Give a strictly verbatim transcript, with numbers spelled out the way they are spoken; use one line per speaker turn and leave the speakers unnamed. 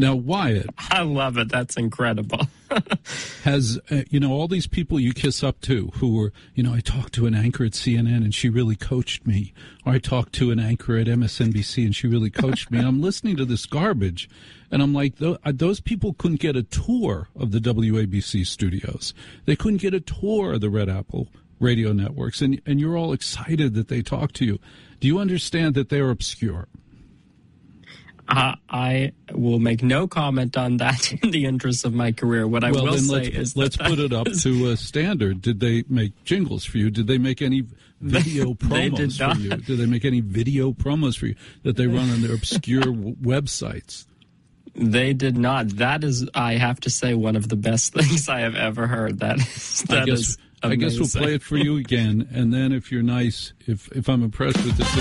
Now, Wyatt.
I love it. That's incredible.
has, uh, you know, all these people you kiss up to who were, you know, I talked to an anchor at C N N and she really coached me. Or I talked to an anchor at M S N B C and she really coached me. And I'm listening to this garbage. And I'm like, those people couldn't get a tour of the W A B C studios. They couldn't get a tour of the Red Apple radio networks. And, and you're all excited that they talk to you. Do you understand that they're obscure?
Uh, I will make no comment on that in the interest of my career. What I
well,
will
then
say
let's,
is
let's
that
put it up
is,
to a standard. Did they make jingles for you? Did they make any video
they
promos
did
for
not.
you? Did they make any video promos for you that they run on their obscure w- websites?
They did not. That is, I have to say, one of the best things I have ever heard. That is, that
I guess,
is
I guess we'll play it for you again, and then if you're nice, if if I'm impressed with this.